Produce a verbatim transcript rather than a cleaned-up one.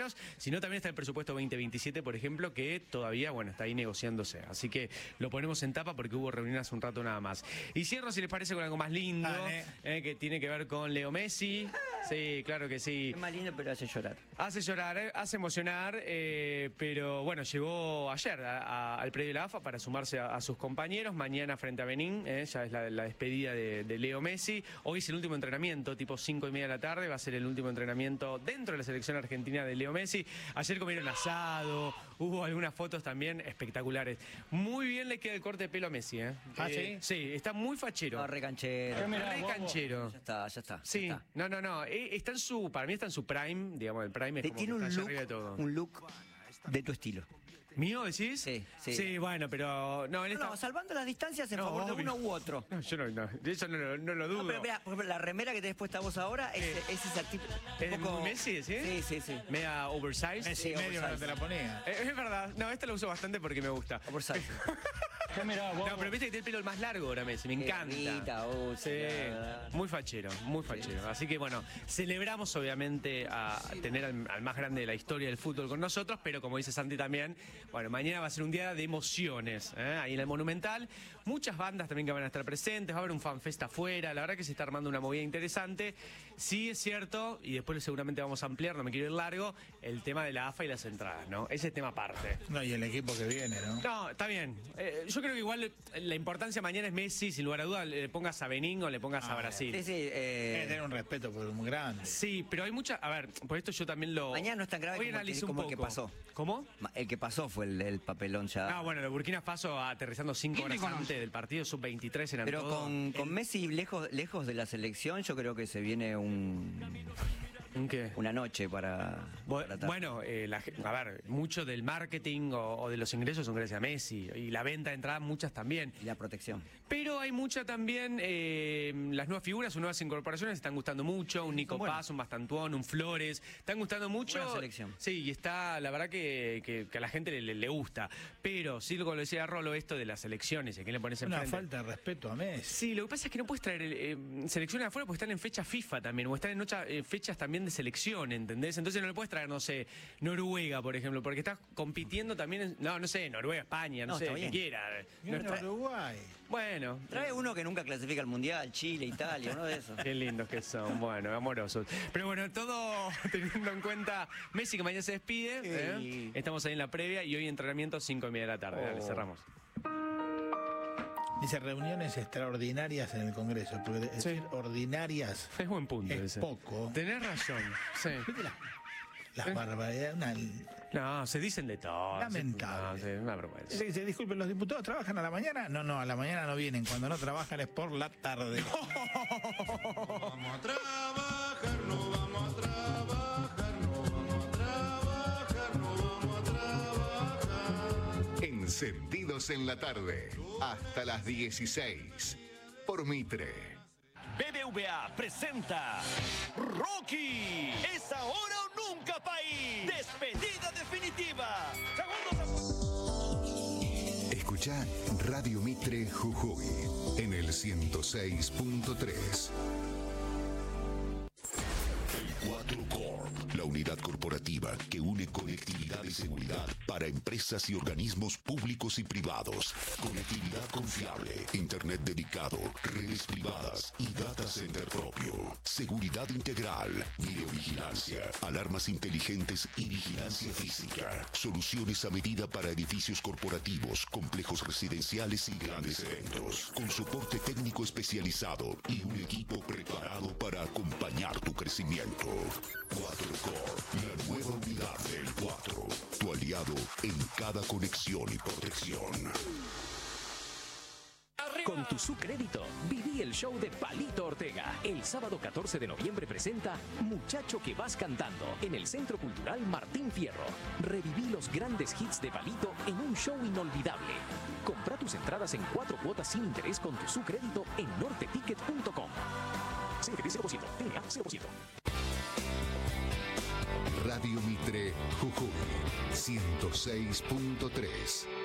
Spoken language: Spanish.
menos, sino también está el presupuesto veinte veintisiete, por ejemplo, que todavía, bueno, está ahí negociándose. Así que lo ponemos en tapa porque hubo reunión hace un rato nada más. Y cierro, si les parece, con algo más lindo, eh, que tiene que ver con Leo Messi. Sí, claro que sí. Es más lindo, pero hace llorar. Hace llorar, eh, hace emocionar, eh, pero bueno, llegó ayer a, a, al predio de la A F A para sumarse a, a sus compañeros. Mañana frente a Benín, eh, ya es la, la despedida de, de Leo Messi. Hoy es el último entrenamiento, tipo cinco y media de la tarde, va a ser el último entrenamiento dentro de la selección argentina de Leo Messi. Ayer comieron asado, hubo algunas fotos también espectaculares. Muy bien le queda el corte de pelo a Messi, ¿eh? ¿Ah, eh, sí? Sí, está muy fachero. No, re canchero. Re canchero. Ya está, ya está. Sí, ya está. no, no, no. Eh, Está en su, para mí está en su prime, digamos, el prime es como Tiene que un está allá look, arriba de todo. un look de tu estilo. ¿Mío decís? Sí, sí. Sí, bueno, pero no, él No, está... no, salvando las distancias en No, favor de obvio. uno u otro. No, yo no, no, de eso no, lo- no lo dudo. No, pero mira, por ejemplo, la remera que tenés puesta vos ahora es, Eh, es ese tipo. ¿Es de un poco- Messi, sí? Sí, sí, sí. Media oversized. Messi Sí, medio que no oversize. te la ponía. Eh, es verdad. No, esta la uso bastante porque me gusta. Oversize. No, pero viste que tiene el pelo más largo ahora Messi, me Qué encanta. rita, oh, Sí, claro. muy fachero, muy fachero. Así que bueno, celebramos obviamente a tener al, al más grande de la historia del fútbol con nosotros, pero como dice Santi también, bueno, mañana va a ser un día de emociones, ¿eh? Ahí en el Monumental. Muchas bandas también que van a estar presentes, va a haber un fanfest afuera, la verdad que se está armando una movida interesante. Sí es cierto, y después seguramente vamos a ampliar, no me quiero ir largo, el tema de la A F A y las entradas, ¿no? Ese tema aparte. No, y el equipo que viene, ¿no? No, está bien. Eh, yo creo que igual la importancia mañana es Messi, sin lugar a dudas, le pongas a Benín o le pongas Ah, a Brasil. Sí, sí. Tiene que Eh, tener un respeto por muy grande. Sí, pero hay mucha... A ver, por esto yo también lo... Mañana no es tan grave Hoy como el que- analicé un como el que poco. pasó. ¿Cómo? ma- el que pasó fue el, el papelón ya. Ah, bueno, lo Burkina Faso aterrizando cinco horas antes del partido, sub veintitrés eran Pero todo. con, con Messi lejos, lejos de la selección, yo creo que se viene un, ¿Un qué? una noche para. Bu- para tratar. Bueno, eh, la ge- a ver, mucho del marketing o, o de los ingresos son gracias a Messi. Y la venta de entradas, muchas también. Y la protección. Pero hay mucha también, eh, las nuevas figuras o nuevas incorporaciones están gustando mucho, un Nico Son buenas. Paz, un Bastantuón, un Flores, están gustando mucho. Buena selección. Sí, y está, la verdad que, que- que a la gente le, le- le gusta. Pero sí, como lo decía Rolo, esto de las elecciones, ¿y a quién le pones Una enfrente? falta de respeto a Messi. Sí, lo que pasa es que no puedes traer eh, selecciones afuera porque están en fecha FIFA también, o están en ocha- eh, fechas también de selección, ¿entendés? Entonces no le puedes traer, no sé, Noruega, por ejemplo, porque estás compitiendo también, en- no, no sé, Noruega, España, no, No, sé, está que bien. quiera. Y No uno está- Uruguay. Bueno. Trae uno que nunca clasifica al mundial, Chile, Italia, uno de esos. Qué lindos que son, bueno, amorosos. Pero bueno, todo teniendo en cuenta Messi que mañana se despide. ¿eh? Estamos ahí en la previa y hoy entrenamiento cinco y media de la tarde. Dale, Oh. cerramos. Dice reuniones extraordinarias en el Congreso. Porque decir ordinarias Es buen punto es ese. poco. Tenés razón. Sí. ¿Viste la- Las barbaridades. Una, No, se dicen de todo. Lamentable. No, sí, una vergüenza. dice, dice, disculpen, ¿los diputados trabajan a la mañana? No, no, a la mañana no vienen. Cuando no trabajan es por la tarde. Vamos a trabajar, no vamos a trabajar, no vamos a trabajar, no vamos a trabajar. Encendidos en la tarde, hasta las dieciséis, por Mitre. B B V A presenta Rocky. Es ahora o nunca, país. Despedida definitiva. Segundos. Escucha Radio Mitre Jujuy en el ciento seis punto tres. cuatro Corp, la unidad corporativa que une conectividad y seguridad para empresas y organismos públicos y privados. Conectividad confiable, internet dedicado, redes privadas y data center propio. Seguridad integral, videovigilancia, alarmas inteligentes y vigilancia física. Soluciones a medida para edificios corporativos, complejos residenciales y grandes eventos. Con soporte técnico especializado y un equipo preparado para acompañar tu crecimiento. cuatro Corp, la nueva unidad del cuatro. Tu aliado en cada conexión y protección. Con tu Sucrédito, viví el show de Palito Ortega. El sábado catorce de noviembre presenta Muchacho que vas cantando en el Centro Cultural Martín Fierro. Reviví los grandes hits de Palito en un show inolvidable. Compra tus entradas en cuatro cuotas sin interés con tu Sucrédito en norte ticket punto com. C N T cero por ciento, T N A cero por ciento. Radio Mitre Jujuy ciento seis punto tres.